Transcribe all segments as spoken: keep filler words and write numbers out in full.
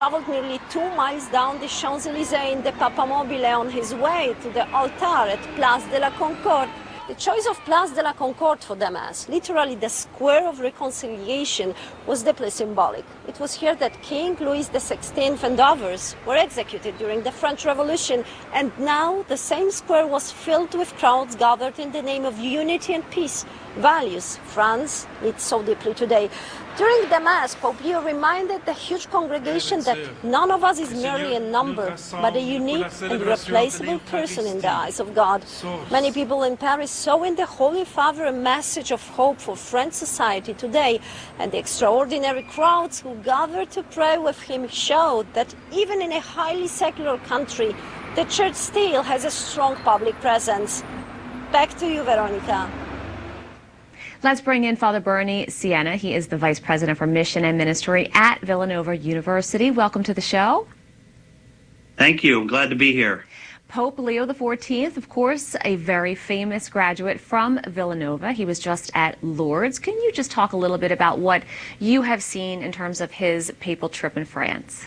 traveled nearly two miles down the Champs-Élysées in the Papamobile on his way to the altar at Place de la Concorde. The choice of Place de la Concorde for the Mass, literally the square of reconciliation, was deeply symbolic. It was here that King Louis the sixteenth and others were executed during the French Revolution, and now the same square was filled with crowds gathered in the name of unity and peace, values France needs so deeply today. During the Mass, Pope Leo reminded the huge congregation that none of us is merely a number, but a unique and irreplaceable person in the eyes of God. Many people in Paris saw in the Holy Father a message of hope for French society today, and the extraordinary crowds who gathered to pray with him showed that even in a highly secular country, the Church still has a strong public presence. Back to you, Veronica. Let's bring in Father Bernie Sienna. He is the Vice President for Mission and Ministry at Villanova University. Welcome to the show. Thank you. I'm glad to be here. Pope Leo the fourteenth, of course, a very famous graduate from Villanova. He was just at Lourdes. Can you just talk a little bit about what you have seen in terms of his papal trip in France?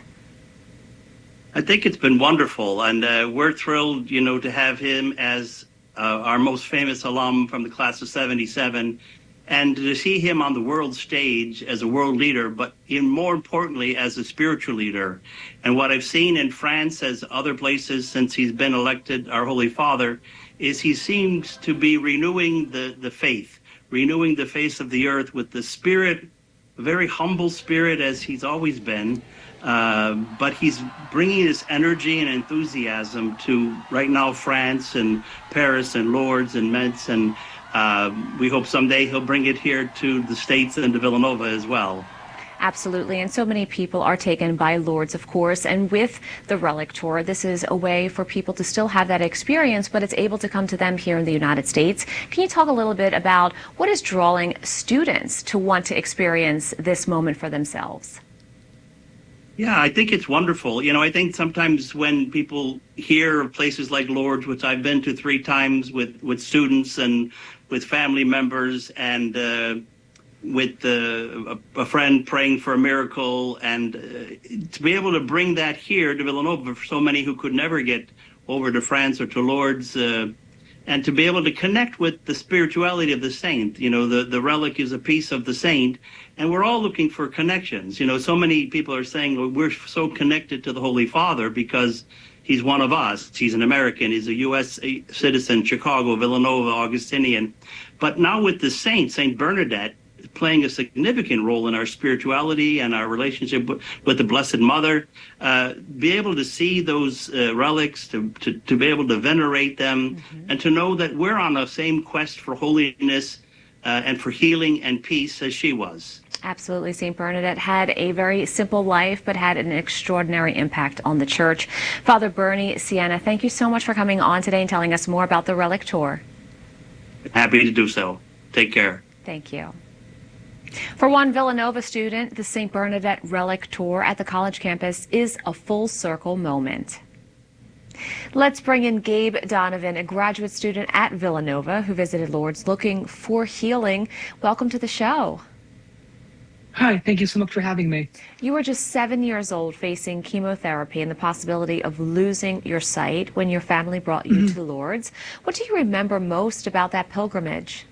I think it's been wonderful, and uh, we're thrilled, you know, to have him as uh, our most famous alum from the class of seventy-seven. And to see him on the world stage as a world leader, but even more importantly, as a spiritual leader. And what I've seen in France, as other places since he's been elected our Holy Father, is he seems to be renewing the, the faith, renewing the face of the earth with the spirit, a very humble spirit as he's always been. Uh, but he's bringing this energy and enthusiasm to right now France and Paris and Lourdes and Metz, and Uh, we hope someday he'll bring it here to the States and to Villanova as well. Absolutely, and so many people are taken by Lourdes, of course, and with the Relic Tour, this is a way for people to still have that experience, but it's able to come to them here in the United States. Can you talk a little bit about what is drawing students to want to experience this moment for themselves? Yeah, I think it's wonderful. You know, I think sometimes when people hear of places like Lourdes, which I've been to three times with, with students and with family members and uh, with uh, a, a friend praying for a miracle, and uh, to be able to bring that here to Villanova for so many who could never get over to France or to Lourdes, uh, and to be able to connect with the spirituality of the saint. You know, the, the relic is a piece of the saint, and we're all looking for connections. You know, so many people are saying, well, we're so connected to the Holy Father because he's one of us. He's an American. He's a U S citizen, Chicago, Villanova, Augustinian. But now with the saint, Saint Bernadette, playing a significant role in our spirituality and our relationship with the Blessed Mother, uh, be able to see those uh, relics, to, to, to be able to venerate them, mm-hmm. and to know that we're on the same quest for holiness uh, and for healing and peace as she was. Absolutely. Saint Bernadette had a very simple life, but had an extraordinary impact on the Church. Father Bernie Sienna, thank you so much for coming on today and telling us more about the Relic Tour. Happy to do so. Take care. Thank you. For one Villanova student, the Saint Bernadette Relic Tour at the college campus is a full circle moment. Let's bring in Gabe Donovan, a graduate student at Villanova who visited Lourdes looking for healing. Welcome to the show. Hi, thank you so much for having me. You were just seven years old, facing chemotherapy and the possibility of losing your sight when your family brought you mm-hmm. to Lourdes. What do you remember most about that pilgrimage?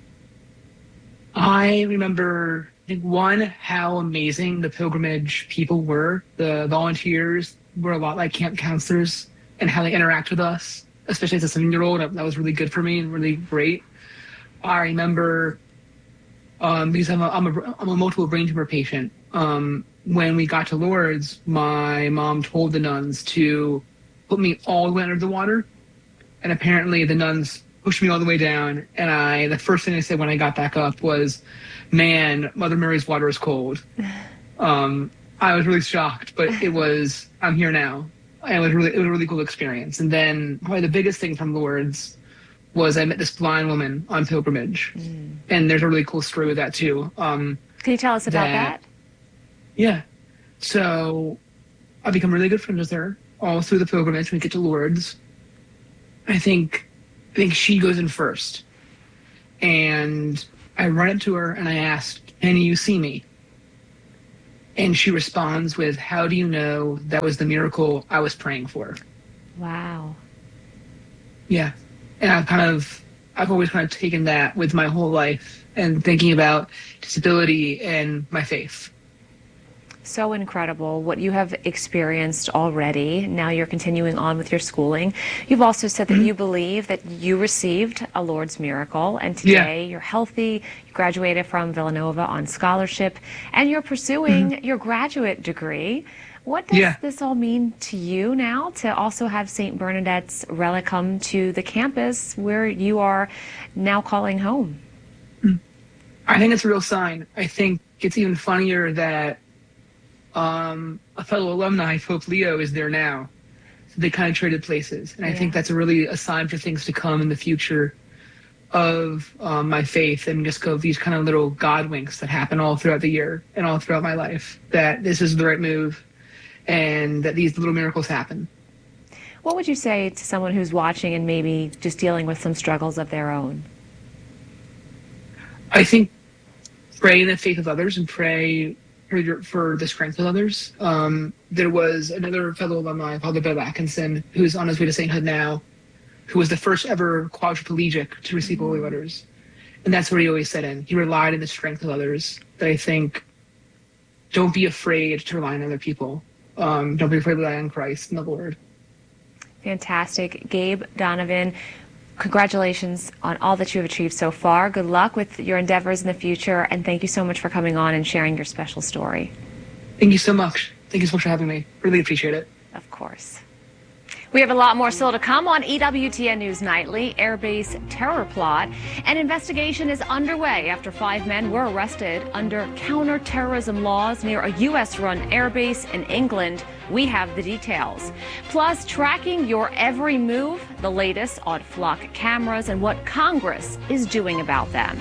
I remember, I think, one, how amazing the pilgrimage people were. The volunteers were a lot like camp counselors and how they interact with us, especially as a seven-year-old. That was really good for me and really great. I remember, um, because I'm a, I'm, a, I'm a multiple brain tumor patient, um, when we got to Lourdes, my mom told the nuns to put me all the way under the water, and apparently the nuns pushed me all the way down, and I, the first thing I said when I got back up was, man, Mother Mary's water is cold. Um, I was really shocked, but it was, I'm here now. And it was really, it was a really cool experience. And then probably the biggest thing from Lourdes was I met this blind woman on pilgrimage. Mm. And there's a really cool story with that too. Um, Can you tell us about that, that? Yeah. So I become really good friends with her all through the pilgrimage when we get to Lourdes. I think I think she goes in first. And I run up to her and I asked, can you see me? And she responds with, "How do you know that was the miracle I was praying for?" Wow. Yeah. And I've kind of, I've always kind of taken that with my whole life and thinking about disability and my faith. So incredible what you have experienced already. Now you're continuing on with your schooling. You've also said that mm-hmm. you believe that you received a Lord's miracle, and today yeah. you're healthy. You graduated from Villanova on scholarship, and you're pursuing mm-hmm. your graduate degree. What does yeah. this all mean to you now, to also have Saint Bernadette's Relic come to the campus where you are now calling home? I think it's a real sign. I think it's even funnier that Um, a fellow alumni, Pope Leo, is there now. So they kind of traded places. And I yeah. think that's a really a sign for things to come in the future of um, my faith, and just of these kind of little God winks that happen all throughout the year and all throughout my life, that this is the right move and that these little miracles happen. What would you say to someone who's watching and maybe just dealing with some struggles of their own? I think pray in the faith of others and pray for the strength of others. Um, there was another fellow alumni, Father Bill Atkinson, who's on his way to sainthood now, who was the first ever quadriplegic to receive holy orders. And that's where he always said in. He relied on the strength of others. That I think, don't be afraid to rely on other people. Um, don't be afraid to rely on Christ and the Lord. Fantastic. Gabe Donovan, congratulations on all that you have achieved so far. Good luck with your endeavors in the future, and thank you so much for coming on and sharing your special story. Thank you so much. Thank you so much for having me. Really appreciate it. Of course. We have a lot more still to come on E W T N News Nightly. Airbase terror plot. An investigation is underway after five men were arrested under counterterrorism laws near a U S-run airbase in England. We have the details. Plus, tracking your every move, the latest on flock cameras and what Congress is doing about them.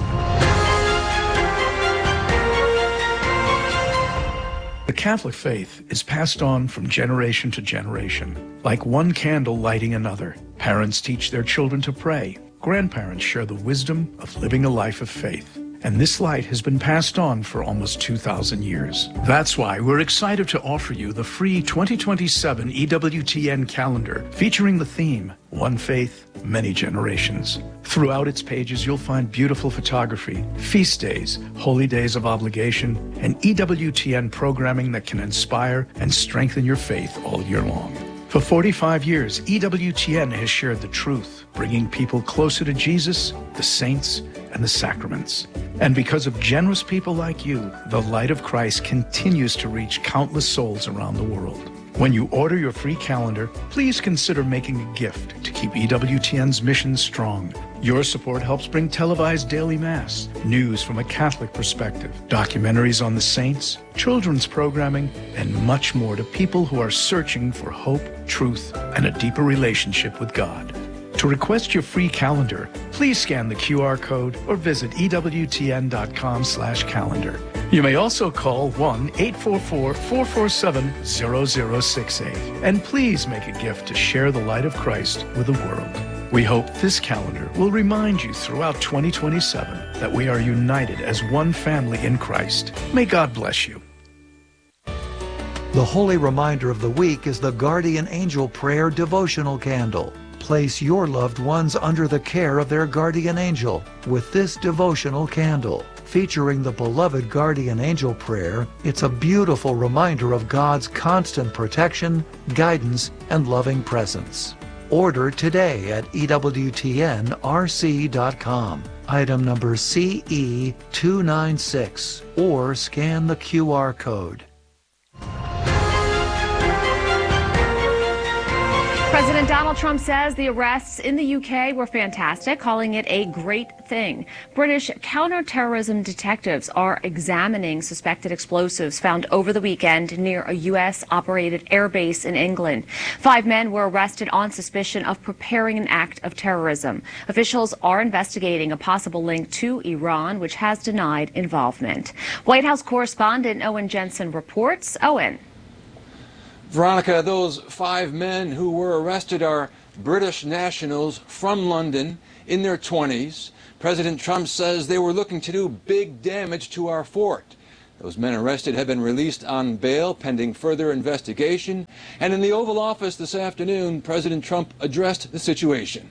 The Catholic faith is passed on from generation to generation, like one candle lighting another. Parents teach their children to pray. Grandparents share the wisdom of living a life of faith. And this light has been passed on for almost two thousand years. That's why we're excited to offer you the free twenty twenty-seven E W T N calendar featuring the theme, One Faith, Many Generations. Throughout its pages, you'll find beautiful photography, feast days, holy days of obligation, and E W T N programming that can inspire and strengthen your faith all year long. For forty-five years, E W T N has shared the truth, bringing people closer to Jesus, the saints, and the sacraments. And because of generous people like you, the light of Christ continues to reach countless souls around the world. When you order your free calendar, please consider making a gift to keep E W T N's mission strong. Your support helps bring televised daily mass, news from a Catholic perspective, documentaries on the saints, children's programming, and much more to people who are searching for hope, truth, and a deeper relationship with God. To request your free calendar, please scan the Q R code or visit E W T N dot com slash calendar. You may also call one eight four four, four four seven, zero zero six eight. And please make a gift to share the light of Christ with the world. We hope this calendar will remind you throughout twenty twenty-seven that we are united as one family in Christ. May God bless you. The holy reminder of the week is the Guardian Angel Prayer Devotional Candle. Place your loved ones under the care of their guardian angel with this devotional candle. Featuring the beloved Guardian Angel Prayer, it's a beautiful reminder of God's constant protection, guidance, and loving presence. Order today at E W T N R C dot com, item number C E two nine six, or scan the Q R code. President Donald Trump says the arrests in the U K were fantastic, calling it a great thing. British counterterrorism detectives are examining suspected explosives found over the weekend near a U S-operated airbase in England. Five men were arrested on suspicion of preparing an act of terrorism. Officials are investigating a possible link to Iran, which has denied involvement. White House correspondent Owen Jensen reports. Owen. Veronica, those five men who were arrested are British nationals from London in their twenties. President Trump says they were looking to do big damage to our fort. Those men arrested have been released on bail pending further investigation. And in the Oval Office this afternoon, President Trump addressed the situation.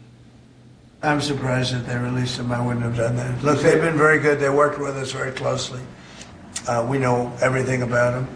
I'm surprised that they released them. I wouldn't have done that. Look, they've been very good. They worked with us very closely. Uh, we know everything about them.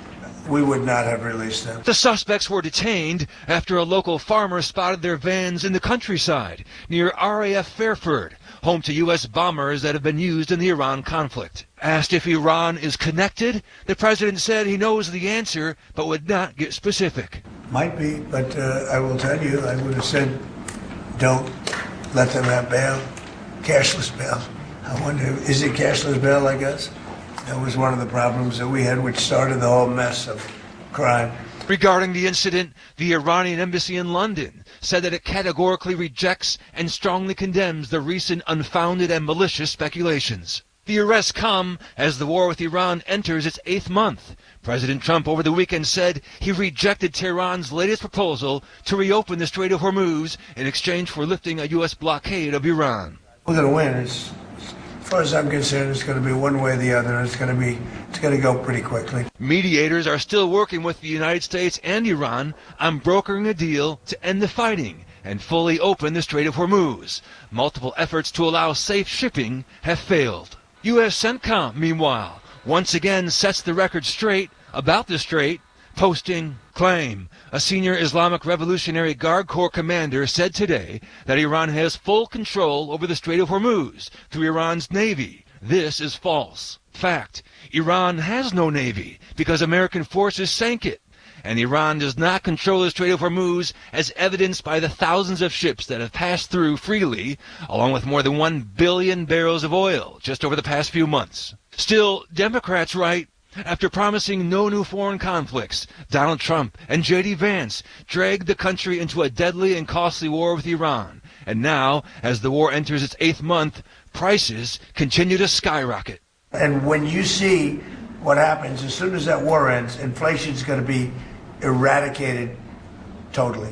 We would not have released them. The suspects were detained after a local farmer spotted their vans in the countryside near R A F Fairford, home to U S bombers that have been used in the Iran conflict. Asked if Iran is connected, the president said he knows the answer but would not get specific. Might be, but uh, I will tell you, I would have said, don't let them have bail, cashless bail. I wonder, is it cashless bail, I guess? That was one of the problems that we had, which started the whole mess of crime. Regarding the incident, the Iranian embassy in London said that it categorically rejects and strongly condemns the recent unfounded and malicious speculations. The arrests come as the war with Iran enters its eighth month. President Trump over the weekend said he rejected Tehran's latest proposal to reopen the Strait of Hormuz in exchange for lifting a U S blockade of Iran. We're going to win. It's, as far as I'm concerned, it's going to be one way or the other. It's going to be, it's going to go pretty quickly. Mediators are still working with the United States and Iran on brokering a deal to end the fighting and fully open the Strait of Hormuz. Multiple efforts to allow safe shipping have failed. U S CENTCOM, meanwhile, once again sets the record straight about the strait, posting claim. A senior Islamic Revolutionary Guard Corps commander said today that Iran has full control over the Strait of Hormuz through Iran's navy. This is false. Fact, Iran has no navy because American forces sank it. And Iran does not control the Strait of Hormuz, as evidenced by the thousands of ships that have passed through freely, along with more than one billion barrels of oil just over the past few months. Still, Democrats write, after promising no new foreign conflicts, Donald Trump and J D Vance dragged the country into a deadly and costly war with Iran. And now, as the war enters its eighth month, prices continue to skyrocket. And when you see what happens, as soon as that war ends, inflation's going to be eradicated totally.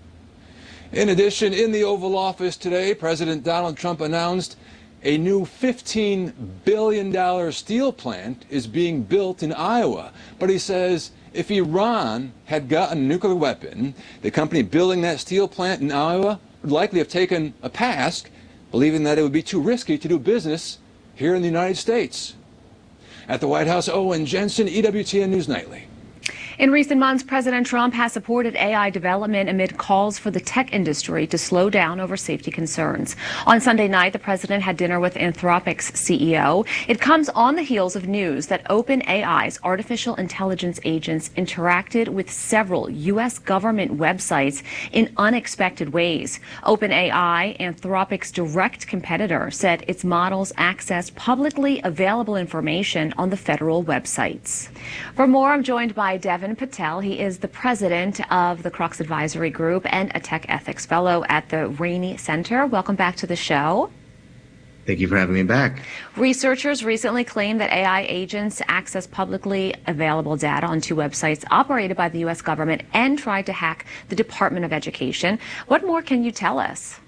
In addition, in the Oval Office today, President Donald Trump announced a new fifteen billion dollars steel plant is being built in Iowa. But he says if Iran had gotten a nuclear weapon, the company building that steel plant in Iowa would likely have taken a pass, believing that it would be too risky to do business here in the United States. At the White House, Owen Jensen, E W T N News Nightly. In recent months, President Trump has supported A I development amid calls for the tech industry to slow down over safety concerns. On Sunday night, the president had dinner with Anthropic's C E O. It comes on the heels of news that OpenAI's artificial intelligence agents interacted with several U S government websites in unexpected ways. OpenAI, Anthropic's direct competitor, said its models accessed publicly available information on the federal websites. For more, I'm joined by Devin Patel. He is the president of the Crux Advisory Group and a tech ethics fellow at the Rainey Center. Welcome back to the show. Thank you for having me back. Researchers recently claimed that A I agents access publicly available data on two websites operated by the U S government and tried to hack the Department of Education. What more can you tell us?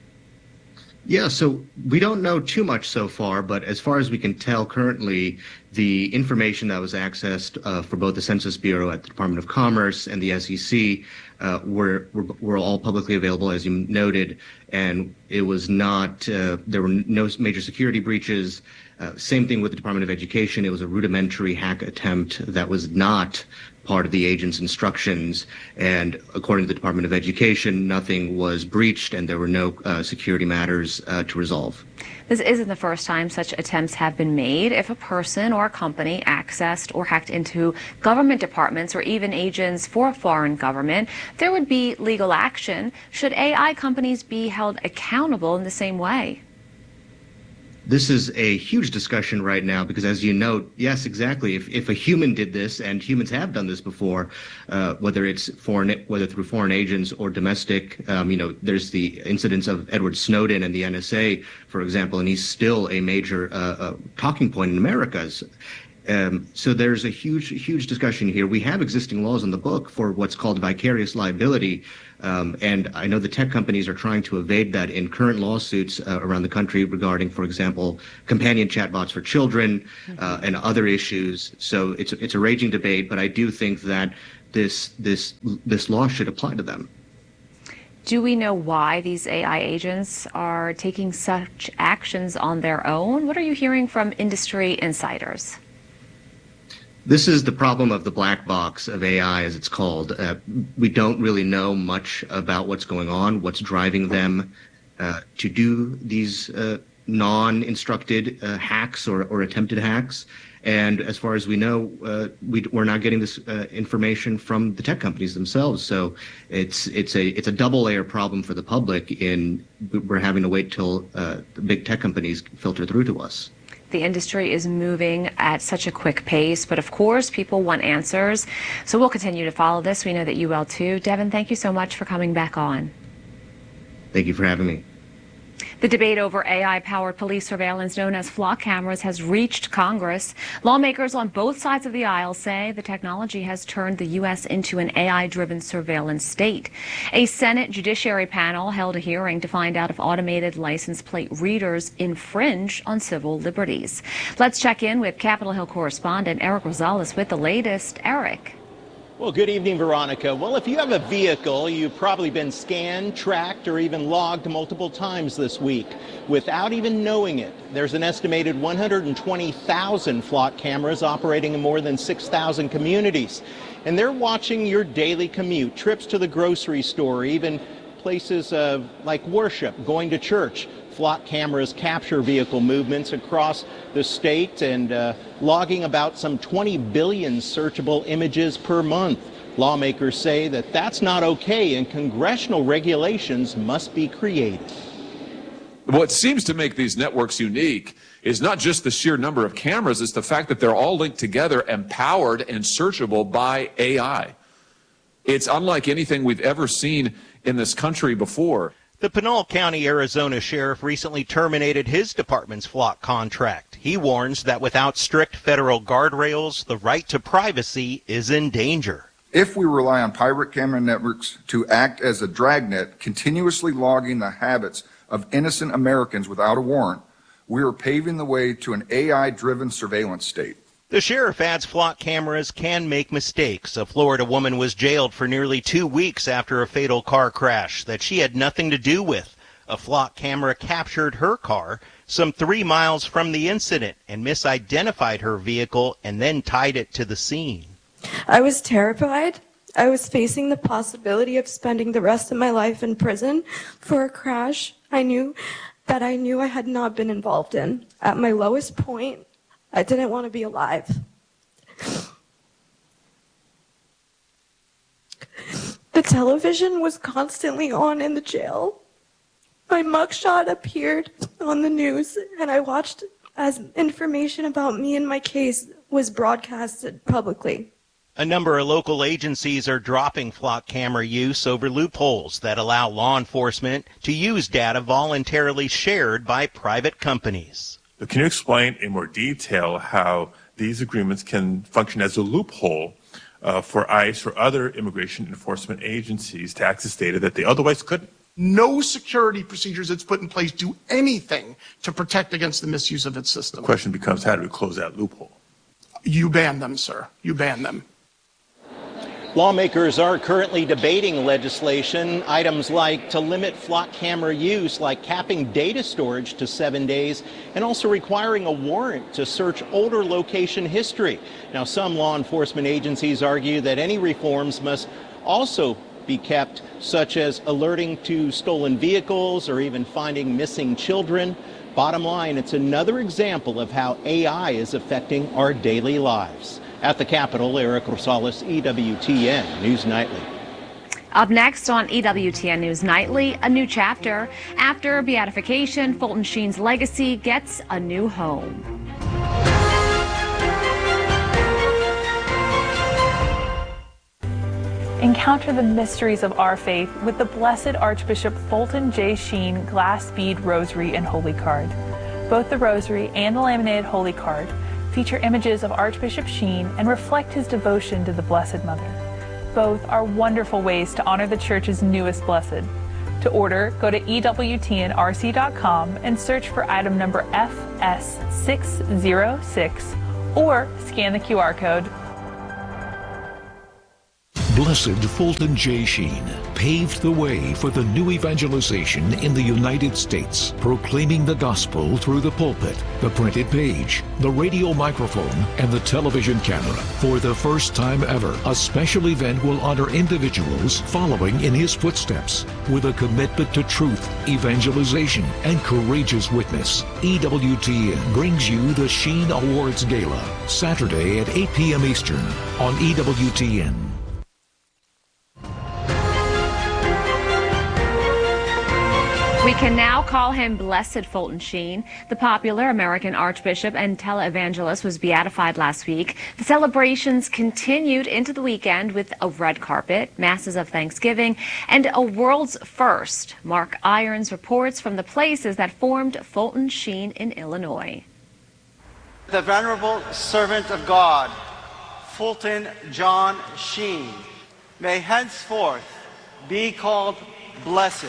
Yeah, so we don't know too much so far, but as far as we can tell currently, the information that was accessed uh, for both the Census Bureau at the Department of Commerce and the S E C uh, were, were were all publicly available, as you noted, and it was not, uh, there were no major security breaches. Uh, same thing with the Department of Education. It was a rudimentary hack attempt that was not part of the agent's instructions, and according to the Department of Education, nothing was breached and there were no uh, security matters uh, to resolve. This isn't the first time such attempts have been made. If a person or a company accessed or hacked into government departments or even agents for a foreign government, there would be legal action. Should A I companies be held accountable in the same way? This is a huge discussion right now because, as you note, yes, exactly. If if a human did this, and humans have done this before, uh, whether it's foreign, whether through foreign agents or domestic, um, you know, there's the incidents of Edward Snowden and the N S A, for example, and he's still a major uh, uh, talking point in America's. Um, so there's a huge, huge discussion here. We have existing laws in the book for what's called vicarious liability. Um, and I know the tech companies are trying to evade that in current lawsuits uh, around the country regarding, for example, companion chatbots for children uh, and other issues. So it's it's a raging debate, but I do think that this this this law should apply to them. Do we know why these A I agents are taking such actions on their own? What are you hearing from industry insiders? This is the problem of the black box of A I, as it's called. Uh, we don't really know much about what's going on, what's driving them uh, to do these uh, non-instructed uh, hacks or, or attempted hacks. And as far as we know, uh, we, we're not getting this uh, information from the tech companies themselves. So it's it's a it's a double layer problem for the public. In we're having to wait till uh, the big tech companies filter through to us. The industry is moving at such a quick pace, but of course people want answers. So we'll continue to follow this. We know that you will too. Devin, thank you so much for coming back on. Thank you for having me. The debate over A I-powered police surveillance known as flock cameras has reached Congress. Lawmakers on both sides of the aisle say the technology has turned the U S into an A I-driven surveillance state. A Senate Judiciary panel held a hearing to find out if automated license plate readers infringe on civil liberties. Let's check in with Capitol Hill correspondent Eric Rosales with the latest. Eric. Well, good evening, Veronica. Well, if you have a vehicle, you've probably been scanned, tracked, or even logged multiple times this week without even knowing it. There's an estimated one hundred twenty thousand flock cameras operating in more than six thousand communities. And they're watching your daily commute, trips to the grocery store, even places uh, like worship, going to church. Flock cameras capture vehicle movements across the state and uh, logging about some twenty billion searchable images per month. Lawmakers say that that's not okay and congressional regulations must be created. What seems to make these networks unique is not just the sheer number of cameras, it's the fact that they're all linked together and powered and searchable by A I. It's unlike anything we've ever seen in this country before. The Pinal County, Arizona sheriff recently terminated his department's flock contract. He warns that without strict federal guardrails, the right to privacy is in danger. If we rely on pirate camera networks to act as a dragnet, continuously logging the habits of innocent Americans without a warrant, we are paving the way to an A I-driven surveillance state. The sheriff adds flock cameras can make mistakes. A Florida woman was jailed for nearly two weeks after a fatal car crash that she had nothing to do with. A flock camera captured her car some three miles from the incident and misidentified her vehicle and then tied it to the scene. I was terrified. I was facing the possibility of spending the rest of my life in prison for a crash I knew that I knew I had not been involved in. At my lowest point, I didn't want to be alive. The television was constantly on in the jail. My mugshot appeared on the news, and I watched as information about me and my case was broadcasted publicly. A number of local agencies are dropping flock camera use over loopholes that allow law enforcement to use data voluntarily shared by private companies. Can you explain in more detail how these agreements can function as a loophole uh, for ICE or other immigration enforcement agencies to access data that they otherwise couldn't? No security procedures that's put in place do anything to protect against the misuse of its system. The question becomes, how do we close that loophole? You ban them, sir. You ban them. Lawmakers are currently debating legislation, items like to limit flock camera use, like capping data storage to seven days, and also requiring a warrant to search older location history. Now, some law enforcement agencies argue that any reforms must also be kept, such as alerting to stolen vehicles or even finding missing children. Bottom line, it's another example of how A I is affecting our daily lives. At the Capitol, Eric Rosales, E W T N News Nightly. Up next on E W T N News Nightly, a new chapter. After beatification, Fulton Sheen's legacy gets a new home. Encounter the mysteries of our faith with the Blessed Archbishop Fulton J. Sheen Glass Bead Rosary and Holy Card. Both the Rosary and the laminated Holy Card feature images of Archbishop Sheen and reflect his devotion to the Blessed Mother. Both are wonderful ways to honor the Church's newest blessed. To order, go to E W T N R C dot com and search for item number F S six zero six or scan the Q R code. Blessed Fulton J. Sheen paved the way for the new evangelization in the United States, proclaiming the gospel through the pulpit, the printed page, the radio microphone, and the television camera. For the first time ever, a special event will honor individuals following in his footsteps with a commitment to truth, evangelization, and courageous witness. E W T N brings you the Sheen Awards Gala, Saturday at eight p m Eastern on E W T N. We can now call him Blessed Fulton Sheen. The popular American Archbishop and televangelist was beatified last week. The celebrations continued into the weekend with a red carpet, masses of thanksgiving, and a world's first. Mark Irons reports from the places that formed Fulton Sheen in Illinois. The venerable servant of God, Fulton John Sheen, may henceforth be called blessed.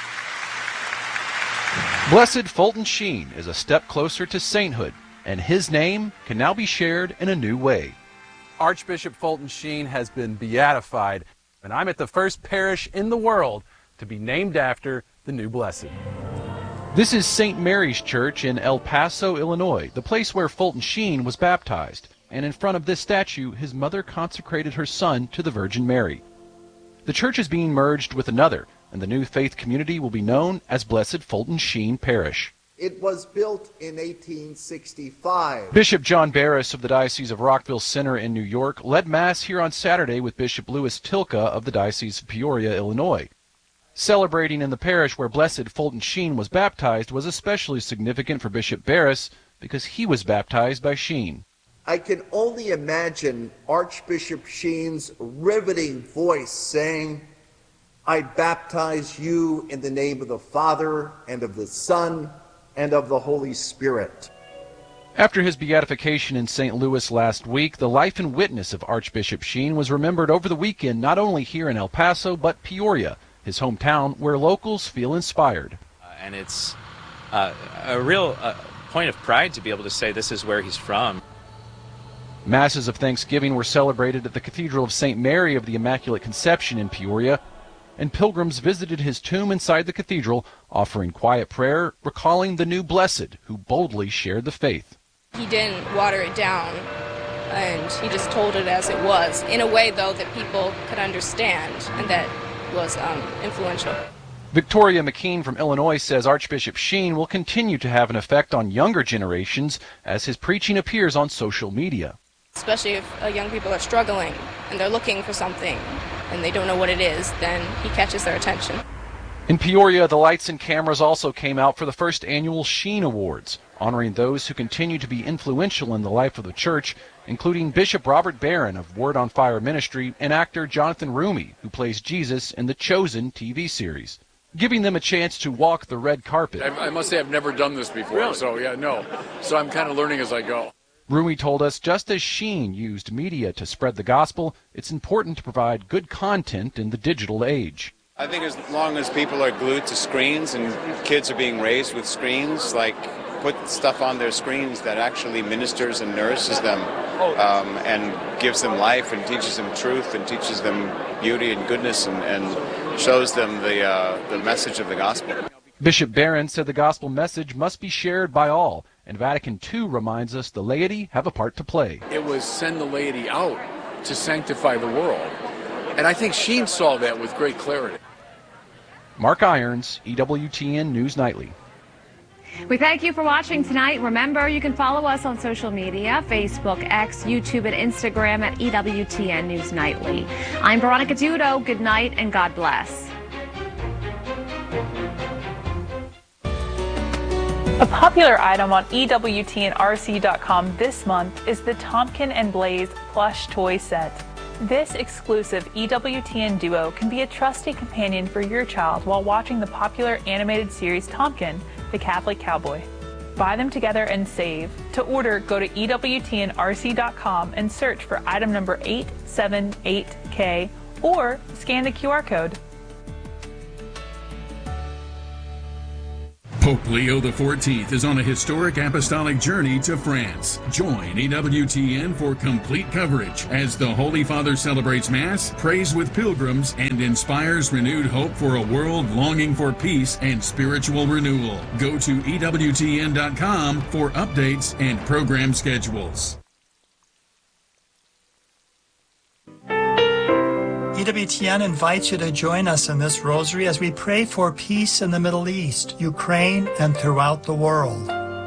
Blessed Fulton Sheen is a step closer to sainthood, and his name can now be shared in a new way. Archbishop Fulton Sheen has been beatified, and I'm at the first parish in the world to be named after the new blessed. This is Saint Mary's Church in El Paso, Illinois, the place where Fulton Sheen was baptized. And in front of this statue, his mother consecrated her son to the Virgin Mary. The church is being merged with another, and the new faith community will be known as Blessed Fulton Sheen Parish. It was built in eighteen sixty-five. Bishop John Barris of the Diocese of Rockville Center in New York led Mass here on Saturday with Bishop Louis Tilka of the Diocese of Peoria, Illinois. Celebrating in the parish where Blessed Fulton Sheen was baptized was especially significant for Bishop Barris because he was baptized by Sheen. I can only imagine Archbishop Sheen's riveting voice saying, "I baptize you in the name of the Father, and of the Son, and of the Holy Spirit." After his beatification in Saint Louis last week, the life and witness of Archbishop Sheen was remembered over the weekend not only here in El Paso, but Peoria, his hometown, where locals feel inspired. Uh, and it's uh, a real uh, point of pride to be able to say this is where he's from. Masses of Thanksgiving were celebrated at the Cathedral of Saint Mary of the Immaculate Conception in Peoria, and pilgrims visited his tomb inside the cathedral, offering quiet prayer, recalling the new blessed who boldly shared the faith. He didn't water it down, and he just told it as it was, in a way, though, that people could understand and that was um, influential. Victoria McKean from Illinois says Archbishop Sheen will continue to have an effect on younger generations as his preaching appears on social media. Especially if uh, young people are struggling and they're looking for something and they don't know what it is, then he catches their attention. In Peoria, the lights and cameras also came out for the first annual Sheen Awards, honoring those who continue to be influential in the life of the church, including Bishop Robert Barron of Word on Fire Ministry and actor Jonathan Roumie, who plays Jesus in the Chosen T V series, giving them a chance to walk the red carpet. I, I must say I've never done this before, really? so yeah, no. So I'm kind of learning as I go. Roumie told us just as Sheen used media to spread the gospel, it's important to provide good content in the digital age. I think as long as people are glued to screens and kids are being raised with screens, like put stuff on their screens that actually ministers and nourishes them um, and gives them life and teaches them truth and teaches them beauty and goodness and, and shows them the, uh, the message of the gospel. Bishop Barron said the gospel message must be shared by all, and Vatican Two reminds us the laity have a part to play. It was send the laity out to sanctify the world, and I think Sheen saw that with great clarity. Mark Irons, E W T N News Nightly. We thank you for watching tonight. Remember, you can follow us on social media, Facebook, X, YouTube, and Instagram at E W T N News Nightly. I'm Veronica Dudo. Good night and God bless. A popular item on E W T N R C dot com this month is the Tompkin and Blaze plush toy set. This exclusive E W T N duo can be a trusty companion for your child while watching the popular animated series Tompkin, the Catholic Cowboy. buy them together and save. To order, go to E W T N R C dot com and search for item number eight seven eight K or scan the Q R code. Pope Leo the fourteenth is on a historic apostolic journey to France. Join E W T N for complete coverage as the Holy Father celebrates Mass, prays with pilgrims, and inspires renewed hope for a world longing for peace and spiritual renewal. Go to E W T N dot com for updates and program schedules. E W T N invites you to join us in this rosary as we pray for peace in the Middle East, Ukraine, and throughout the world.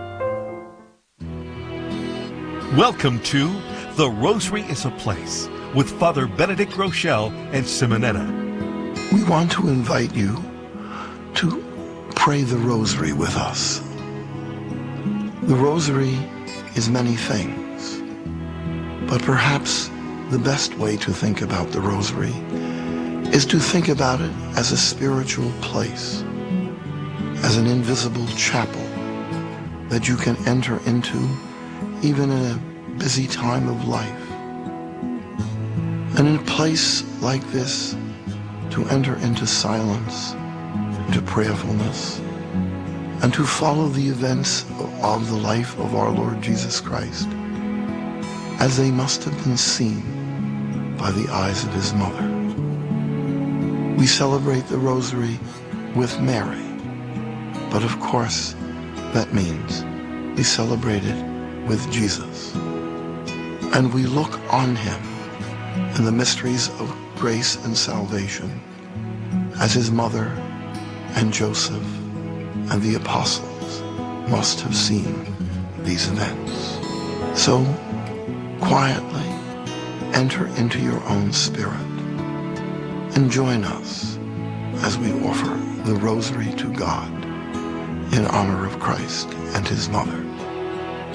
Welcome to The Rosary is a Place with Father Benedict Rochelle and Simonetta. We want to invite you to pray the rosary with us. The rosary is many things, but perhaps the best way to think about the rosary is to think about it as a spiritual place, as an invisible chapel that you can enter into even in a busy time of life. And in a place like this, to enter into silence, into prayerfulness, and to follow the events of the life of our Lord Jesus Christ as they must have been seen by the eyes of his mother. We celebrate the rosary with Mary, but of course that means we celebrate it with Jesus. And we look on him in the mysteries of grace and salvation as his mother and Joseph and the apostles must have seen these events. So quietly enter into your own spirit and join us as we offer the rosary to God in honor of Christ and his mother.